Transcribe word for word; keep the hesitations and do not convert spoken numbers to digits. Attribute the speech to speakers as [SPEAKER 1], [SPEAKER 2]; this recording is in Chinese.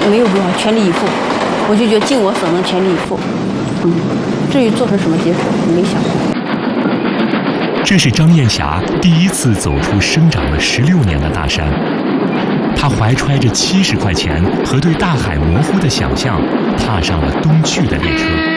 [SPEAKER 1] 没有办法全力以赴，我就觉得尽我所能全力以赴。嗯，至于做成什么结果，没想过。
[SPEAKER 2] 这是张艳霞第一次走出生长了十六年的大山，她怀揣着七十块钱和对大海模糊的想象，踏上了东去的列车。